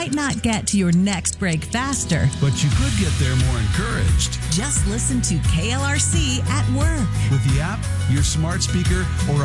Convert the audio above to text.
might not get to your next break faster. But you could get there more encouraged. Just listen to KLRC at work. With the app, your smart speaker, or